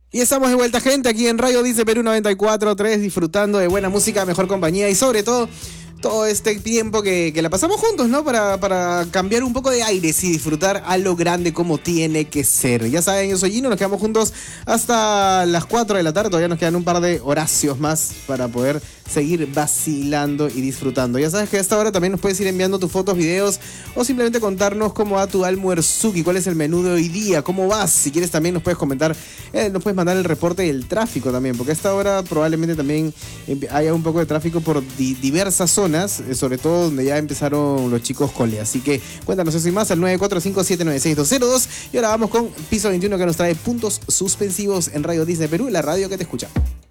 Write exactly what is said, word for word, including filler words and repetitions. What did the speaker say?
Y estamos de vuelta, gente, aquí en Radio Dice Perú noventa y cuatro punto tres, disfrutando de buena música, mejor compañía y sobre todo todo este tiempo que, que la pasamos juntos, ¿no? Para, para cambiar un poco de aires y disfrutar a lo grande como tiene que ser. Ya saben, yo soy Gino, nos quedamos juntos hasta las cuatro de la tarde. Todavía nos quedan un par de horacios más para poder seguir vacilando y disfrutando. Ya sabes que a esta hora también nos puedes ir enviando tus fotos, videos o simplemente contarnos cómo va tu almuerzuki, cuál es el menú de hoy día, cómo vas. Si quieres también nos puedes comentar, eh, nos puedes mandar el reporte del tráfico también, porque a esta hora probablemente también haya un poco de tráfico por di- diversas zonas, eh, sobre todo donde ya empezaron los chicos cole. Así que cuéntanos eso y más al nueve cuatro cinco siete nueve seis dos cero dos. Y ahora vamos con Piso veintiuno, que nos trae puntos suspensivos en Radio Disney Perú, la radio que te escucha.